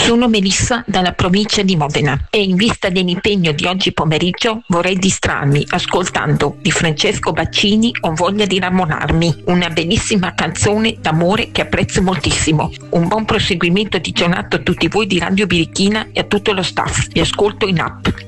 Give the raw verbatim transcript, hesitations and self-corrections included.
Sono Melissa dalla provincia di Modena e in vista dell'impegno di oggi pomeriggio vorrei distrarmi ascoltando di Francesco Baccini Ho voglia di innamorarmi, una bellissima canzone d'amore che apprezzo moltissimo. Un buon proseguimento di giornata a tutti voi di Radio Birichina e a tutto lo staff. Vi ascolto in app.